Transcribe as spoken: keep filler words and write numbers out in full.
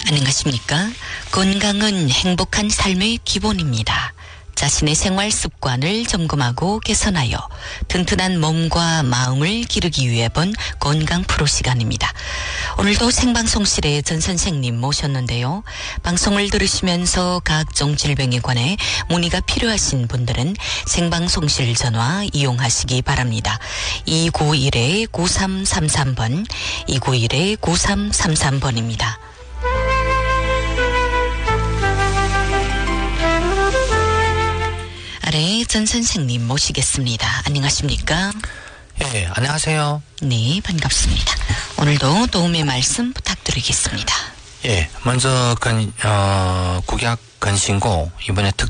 안녕하십니까? 건강은 행복한 삶의 기본입니다. 자신의 생활 습관을 점검하고 개선하여 튼튼한 몸과 마음을 기르기 위해 본 건강 프로 시간입니다. 오늘도 생방송실에 전 선생님 모셨는데요. 방송을 들으시면서 각종 질병에 관해 문의가 필요하신 분들은 생방송실 전화 이용하시기 바랍니다. 이구일 구삼삼삼 번, 이구일 구삼삼삼 번입니다. 아래 전 선생님 모시겠습니다. 안녕하십니까? 예, 안녕하세요. 네, 반갑습니다. 오늘도 도움의 말씀 부탁드리겠습니다. 예, 먼저 건, 어, 국약 건신고 이번에 특